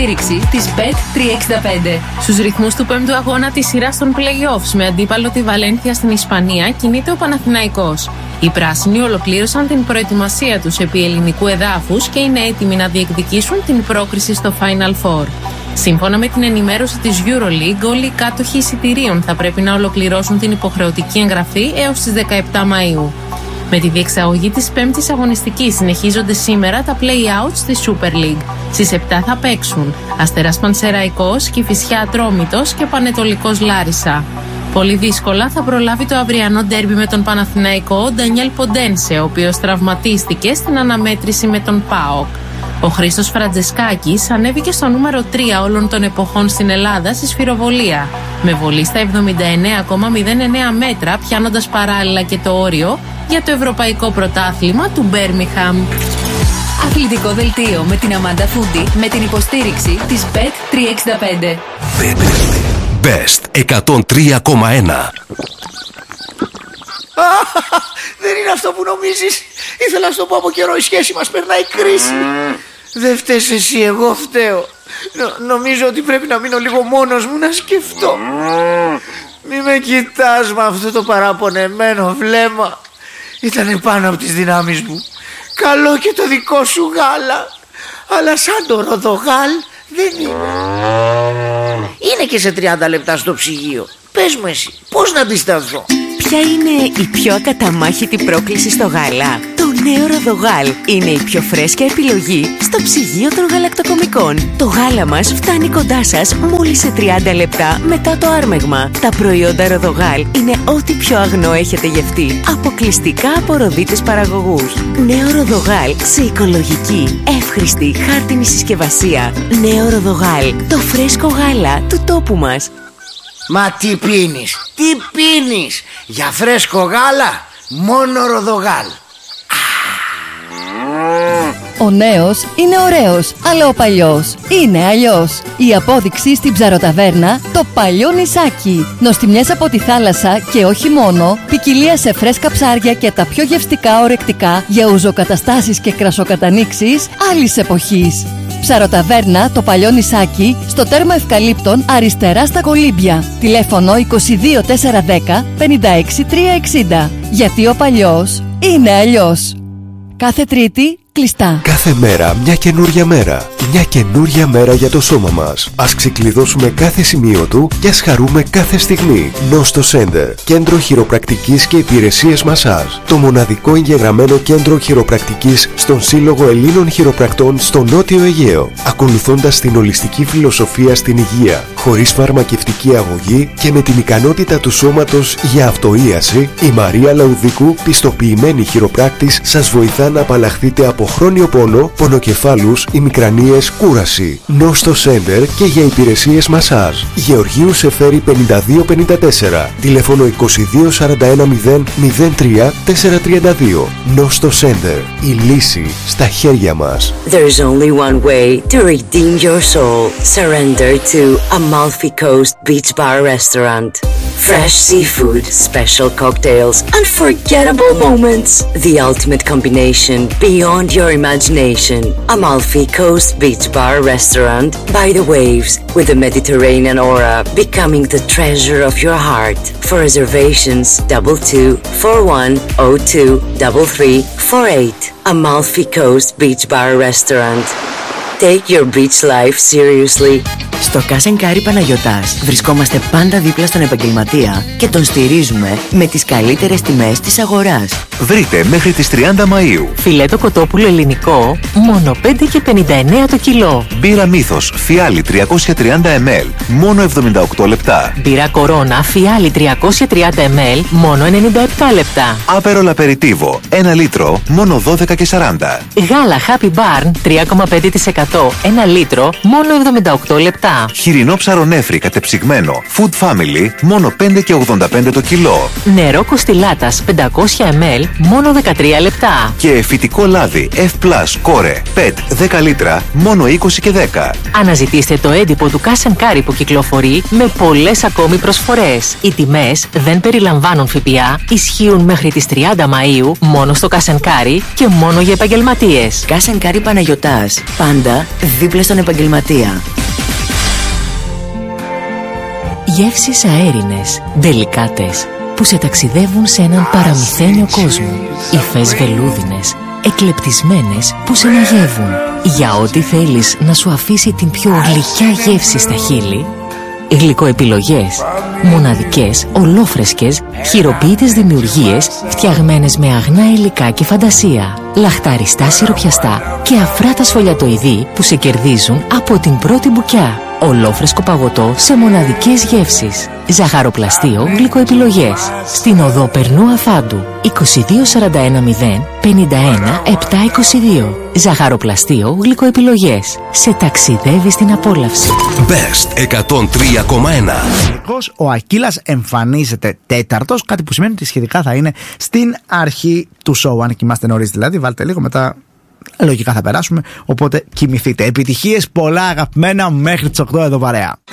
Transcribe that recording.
Στήριξη της Bet365. Στους ρυθμούς του 5ου αγώνα της σειράς των play-offs με αντίπαλο τη Βαλένθια στην Ισπανία κινείται ο Παναθηναϊκός. Οι πράσινοι ολοκλήρωσαν την προετοιμασία τους επί ελληνικού εδάφους και είναι έτοιμοι να διεκδικήσουν την πρόκριση στο Final Four. Σύμφωνα με την ενημέρωση της EuroLeague, όλοι οι κάτοχοι εισιτηρίων θα πρέπει να ολοκληρώσουν την υποχρεωτική εγγραφή έως τις 17 Μαΐου. Με τη διεξαγωγή της 5ης αγωνιστικής συνεχίζονται σήμερα τα play-outs της Super League. Στις 7 θα παίξουν Αστέρας Πανσεραϊκός, Κηφισιά Ατρόμητος και Πανετολικός Λάρισα. Πολύ δύσκολα θα προλάβει το αυριανό ντέρμπι με τον Παναθηναϊκό ο Ντανιέλ Ποντένσε, ο οποίος τραυματίστηκε στην αναμέτρηση με τον ΠΑΟΚ. Ο Χρήστος Φραντζεσκάκης ανέβηκε στο νούμερο 3 όλων των εποχών στην Ελλάδα στη σφυροβολία, με βολή στα 79,09 μέτρα, πιάνοντας παράλληλα και το όριο για το Ευρωπαϊκό Πρωτάθλημα του Μπέρμιχαμ. Αθλητικό δελτίο με την Αμάντα Φούντι με την υποστήριξη της Bet365. Best 103,1. Δεν είναι αυτό που νομίζεις. Ήθελα να σου το πω από καιρό. Η σχέση μας περνάει κρίση. Δεν φταίς εσύ, εγώ φταίω. Νομίζω ότι πρέπει να μείνω λίγο μόνος μου να σκεφτώ. Μη με κοιτάς με αυτό το παραπονεμένο βλέμμα. Ήτανε πάνω από τις δυνάμεις μου. Καλό και το δικό σου γάλα, αλλά σαν το ροδογάλ δεν είναι. Είναι και σε 30 λεπτά στο ψυγείο. Πες μου εσύ, πώς να αντισταθώ? Ποια είναι η πιο ακαταμάχητη πρόκληση στο γάλα? Το νέο Ροδογάλ είναι η πιο φρέσκια επιλογή στο ψυγείο των γαλακτοκομικών. Το γάλα μας φτάνει κοντά σας μόλις σε 30 λεπτά μετά το άρμεγμα. Τα προϊόντα Ροδογάλ είναι ό,τι πιο αγνό έχετε γευτεί, αποκλειστικά από ροδίτες παραγωγούς. Νέο Ροδογάλ σε οικολογική, εύχρηστη, χάρτινη συσκευασία. Νέο Ροδογάλ, το φρέσκο γάλα του τόπου μας. Μα τι πίνεις, για φρέσκο γάλα, μόνο Ροδογάλ. Ο νέος είναι ωραίος, αλλά ο παλιός είναι αλλιώς. Η απόδειξη στην Ψαροταβέρνα, το παλιό νησάκι. Νοστιμιές από τη θάλασσα και όχι μόνο, ποικιλία σε φρέσκα ψάρια και τα πιο γευστικά ορεκτικά για ουζοκαταστάσεις και κρασοκατανοίξεις άλλης εποχής. Ψαροταβέρνα, το παλιό νησάκι, στο τέρμα Ευκαλύπτων, αριστερά στα Κολύμπια. Τηλέφωνο 22 410 56 360. Γιατί ο παλιός είναι αλλιώς. Κάθε Τρίτη κλειστά. Κάθε μέρα μια καινούρια μέρα. Μια καινούρια μέρα για το σώμα μας. Ας ξεκλειδώσουμε κάθε σημείο του και ας χαρούμε κάθε στιγμή. Νόστο Σέντερ. Κέντρο χειροπρακτικής και υπηρεσίες μασάζ. Το μοναδικό εγγεγραμμένο κέντρο χειροπρακτικής στον Σύλλογο Ελλήνων Χειροπρακτών στο Νότιο Αιγαίο. Ακολουθώντας την ολιστική φιλοσοφία στην υγεία. Χωρίς φαρμακευτική αγωγή και με την ικανότητα του σώματος για αυτοίαση, η Μαρία Λαουδίκου, πιστοποιημένη χειροπράκτης, σας βοηθά να απαλλαχθείτε από χρόνιο πόνο, πονοκεφάλους, ημικρανίες, κούραση. Νόστο Σέντερ και για υπηρεσίες μασάζ. Γεωργίου Σεφέρη 5254. Τηλέφωνο 22 41 0 03 432. Νόστο Σέντερ. Η λύση στα χέρια μας. There's only one way to redeem your soul. Surrender to Amalfi Coast Beach Bar Restaurant. Fresh seafood, special cocktails, unforgettable moments. The ultimate combination beyond your imagination. Amalfi Coast Beach Bar Restaurant by the waves with a Mediterranean aura, becoming the treasure of your heart. For reservations, 22 41 02 3348. Amalfi Coast Beach Bar Restaurant. Take your beach life seriously. Στο Κάσενκάρι Παναγιωτάς βρισκόμαστε πάντα δίπλα στον επαγγελματία και τον στηρίζουμε με τις καλύτερες τιμές της αγοράς. Βρείτε μέχρι τις 30 Μαΐου Φιλέτο κοτόπουλο ελληνικό, μόνο 5,59 το κιλό. μπύρα Μύθος φιάλι 330 ml, μόνο 78 λεπτά. Μπύρα Κορώνα φιάλι 330 ml, μόνο 97 λεπτά. Άπερολ Απεριτίβο 1 λίτρο, μόνο 12,40. Γάλα Happy Barn 3,5%, 1 λίτρο, μόνο 78 λεπτά. λεπτά. Χοιρινό ψαρονέφρι κατεψυγμένο Food Family μόνο 5,85 το κιλό. Νερό κοστιλάτας 500 ml μόνο 13 λεπτά. Και φυτικό λάδι F+ Core PET 10 λίτρα μόνο 20 και 10. Αναζητήστε το έντυπο του Cash & Carry που κυκλοφορεί με πολλές ακόμη προσφορές. Οι τιμές δεν περιλαμβάνουν ΦΠΑ, ισχύουν μέχρι τις 30 Μαΐου μόνο στο Cash & Carry και μόνο για επαγγελματίες. Cash & Carry Παναγιωτάς. Πάντα δίπλα στον επαγγελματία. Γεύσεις αέρινες, ντελικάτες, που σε ταξιδεύουν σε έναν παραμυθένιο κόσμο. Υφές βελούδινες, εκλεπτισμένες που σε μαγεύουν. Για ό,τι θέλεις να σου αφήσει την πιο γλυκιά γεύση στα χείλη, γλυκοεπιλογές. Μοναδικές, ολόφρεσκες, χειροποίητες δημιουργίες φτιαγμένες με αγνά υλικά και φαντασία. Λαχταριστά σιροπιαστά και αφράτα σφολιατοειδή που σε κερδίζουν από την πρώτη μπουκιά. Ολόφρεσκο παγωτό σε μοναδικές γεύσεις. Ζαχαροπλαστείο γλυκοεπιλογές. Στην οδό Περνού Αφάντου 2241 051 722. Ζαχαροπλαστείο γλυκοεπιλογές. Σε ταξιδεύει στην απόλαυση. Best 103,1. Ο Ακύλας εμφανίζεται τέταρτος, κάτι που σημαίνει ότι σχετικά θα είναι στην αρχή του show. Αν κοιμάστε νωρίς δηλαδή, βάλτε λίγο μετά. Λογικά θα περάσουμε, οπότε κοιμηθείτε. Επιτυχίες πολλά αγαπημένα μέχρι τις 8 εδώ παρέα.